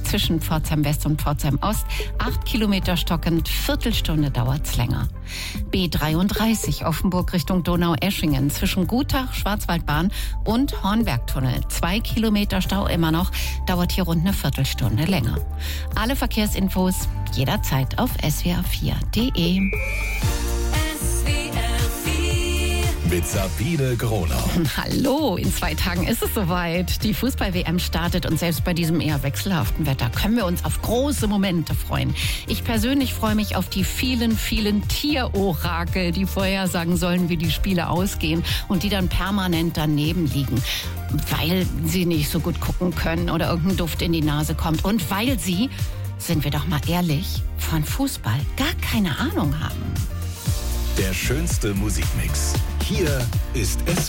zwischen Pforzheim West und Pforzheim Ost. 8 Kilometer stockend, Viertelstunde dauert's länger. B33 Offenburg Richtung Donau-Eschingen zwischen Gutach, Schwarzwaldbahn und Hornbergtunnel. 2 Kilometer Stau immer noch, dauert hier rund eine Viertelstunde länger. Alle Verkehrsinfos jederzeit auf swr4.de. Mit Sabine Gronau. Hallo, in 2 Tagen ist es soweit. Die Fußball-WM startet und selbst bei diesem eher wechselhaften Wetter können wir uns auf große Momente freuen. Ich persönlich freue mich auf die vielen, vielen Tierorakel, die vorhersagen sollen, wie die Spiele ausgehen und die dann permanent daneben liegen, weil sie nicht so gut gucken können oder irgendein Duft in die Nase kommt und weil sie, sind wir doch mal ehrlich, von Fußball gar keine Ahnung haben. Der schönste Musikmix. Hier ist